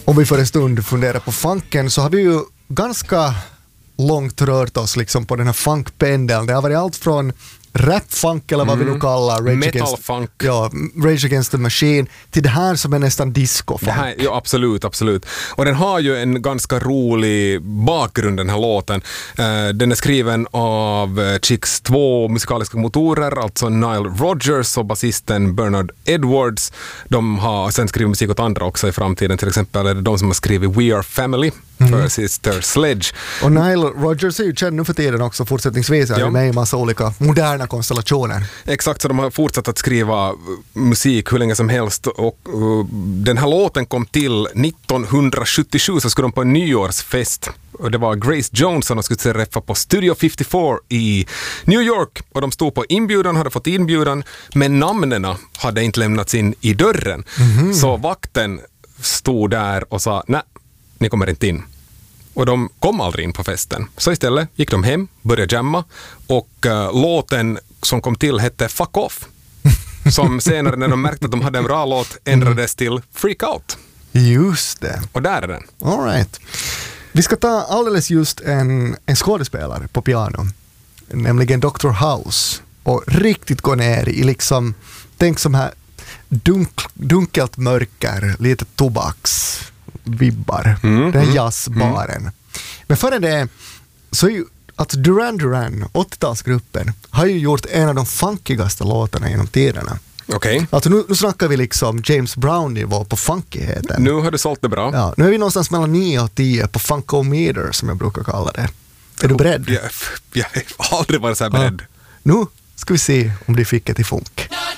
Om vi för en stund funderar på funken så har vi ju ganska långt rört oss liksom på den här funkpendeln. Det har varit allt från rap-funk eller vad vi nu kallar metal-funk. Rage Against the Machine till det här som är nästan disco-funk. Ja, absolut. Och den har ju en ganska rolig bakgrund, den här låten. Den är skriven av Chicks 2 musikaliska motorer, alltså Nile Rodgers och basisten Bernard Edwards. De har sen skrivit musik åt andra också i framtiden. Till exempel är det de som har skrivit We Are Family för Sister Sledge. Och Nile Rodgers är ju känd nu för tiden också fortsättningsvis. Är med i massa olika moderna konstellationer. Exakt, så de har fortsatt att skriva musik hur länge som helst och den här låten kom till 1977, så skulle de på en nyårsfest och det var Grace Jones som de skulle träffa på Studio 54 i New York och de stod på inbjudan, hade fått inbjudan men namnena hade inte lämnats in i dörren. Så vakten stod där och sa nej, ni kommer inte in. Och de kom aldrig in på festen. Så istället gick de hem, började jamma och låten som kom till hette Fuck Off. Som senare när de märkte att de hade en bra låt ändrades till Freak Out. Just det. Och där är den. All right. Vi ska ta alldeles just en skådespelare på piano. Nämligen Dr. House. Och riktigt gå ner i liksom, tänk som här dunkelt mörker, lite tobaksvibbar. Den jazzbaren. Men före det så är ju att Duran Duran, 80-talsgruppen, har ju gjort en av de funkigaste låtarna genom tiderna. Okej. Alltså nu snackar vi liksom James Brown-nivå på funkigheten. Nu har du sålt det bra. Ja, nu är vi någonstans mellan 9 och 10 på funkometer som jag brukar kalla det. Är du beredd? Jag har aldrig varit så här beredd. Nu ska vi se om de fick det till funk.